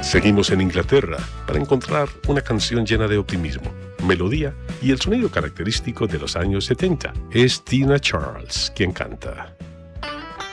Seguimos en Inglaterra para encontrar una canción llena de optimismo, melodía y el sonido característico de los años 70. Es Tina Charles quien canta.